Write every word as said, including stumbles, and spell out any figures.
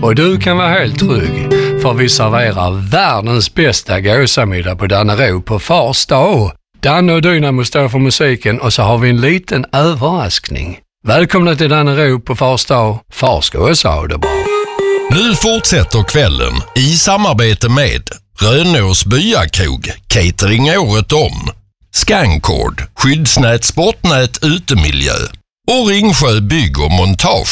Och du kan vara helt trygg, för vi serverar världens bästa gåsamiddag på Dannero på Fars dag. Danne och Dynamo står för musiken och så har vi en liten överraskning. Välkomna till Dannero på Fars dag. Fars ska också ha det bra. Nu fortsätter kvällen i samarbete med Rönås byakrog, catering året om, Scancord, skyddsnät, sportnät, utemiljö och Ringsjö bygg och montage.